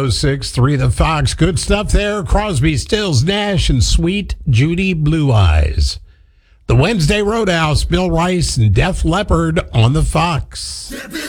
106.3 The Fox. Good stuff there. Crosby, Stills, Nash, and Sweet Judy Blue Eyes. The Wednesday Roadhouse, Bill Rice and Def Leppard on the Fox.